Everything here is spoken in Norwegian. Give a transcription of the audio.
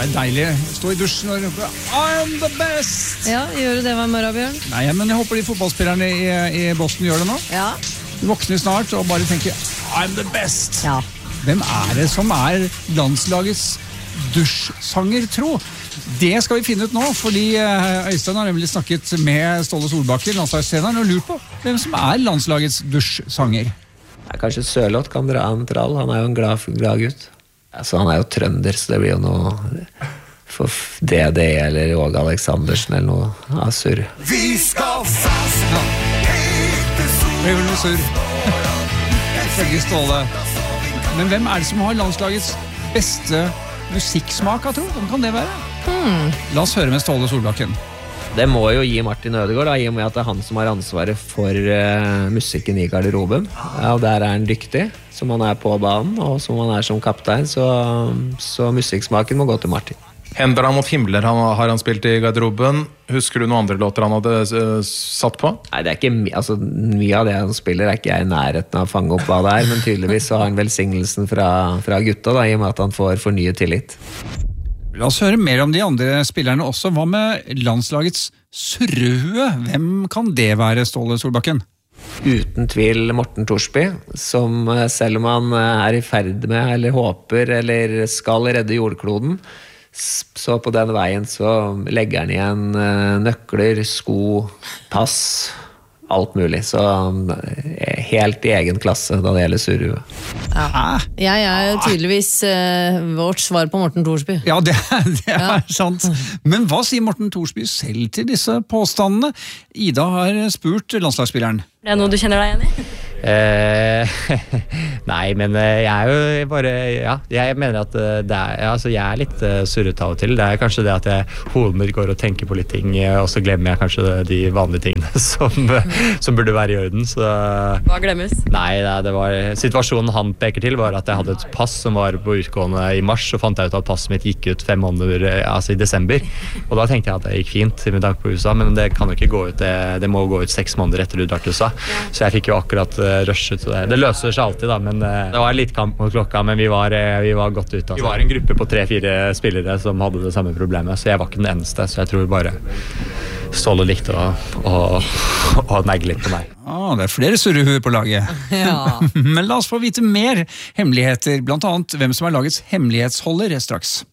Det deilig. Stå i dusjen og rope I'm the best! Ja, gjør du det hver morgen, Bjørn? Nei, men jeg håper de fotballspillerne i Boston gjør det nå. Ja. De våkner snart og bare tenker I'm the best! Ja. Hvem det som landslagets dusjsanger, tro? Det skal vi finne ut nå, fordi Øystein har nemlig snakket med Ståle Solbakken, landslagstreneren, og lurt på hvem som landslagets dusjsanger. Kanskje Sørloth kan dra en trall, han jo en glad gutt. Altså, han jo trønder, så det blir jo noe for DD eller Åge Aleksandersen eller noe surr. Vi skal fast hete sol. Det blir noe surr. Ifølge Ståle. Men hvem det som har landslagets beste musikksmak, jeg tror? Hvem kan det være? La oss høre med Ståle Solbakken. Det må jo gi Martin Ødegaard, da, i og med at det han som har ansvaret for musikken i garderoben. Ja, og der han dyktig, som han på banen, og som han som kaptein, så musikksmaken må gå til Martin. Hender han mot himler har han spilt i garderoben. Husker du noen andre låter han hadde satt på? Nei, det ikke, altså, mye av det han spiller ikke jeg i nærheten av å fange opp hva det men tydeligvis så har han velsignelsen fra gutta, da, i og med at han får fornyet tillit. La oss høre mer om de andre spillerne også. Hva med landslagets surrehue? Hvem kan det være, Ståle Solbakken? Uten tvil Morten Thorsby, som selv om han i ferd med, eller håper, eller skal redde jordkloden, så på den veien så legger han igjen nøkler, sko, pass, alt mulig. Så helt i egen klasse da det gjelder surrehue. Ja. Jeg tydeligvis vårt svar på Morten Thorsby. Ja, det sant. Men hva sier Morten Thorsby selv til disse påstandene? Ida har spurt landslagsspilleren. Det noe du kjenner deg igjen i? Nei, men jeg jo bare jeg mener at altså jeg litt surret av og til. Det kanskje det at hodet mitt går og tenker på litt ting, og så glemmer jeg kanskje de vanlige tingene som burde være i orden. Så Hva glemmes? Nei, det var situasjonen han peker til var at jeg hadde et pass som var på utgående i mars, så fant jeg ut at passet mitt gikk ut 5 måneder, altså i desember, og da tenkte jeg at det gikk fint med tanke på USA, men det kan jo ikke gå ut, det må gå ut 6 måneder etter du drar til USA, så jeg fikk jo akkurat rushet. Det løser seg alltid da, men det var litt kamp mot klokka, men vi var godt ute. Altså. Vi var en gruppe på 3-4 spillere som hadde det samme problemet, så jeg var ikke den eneste, så jeg tror bare Ståle likte å negle litt på meg. Det flere surrehuer på laget. Ja. Men la oss få vite mer hemmeligheter, blant annet hvem som lagets hemmelighetsholder straks.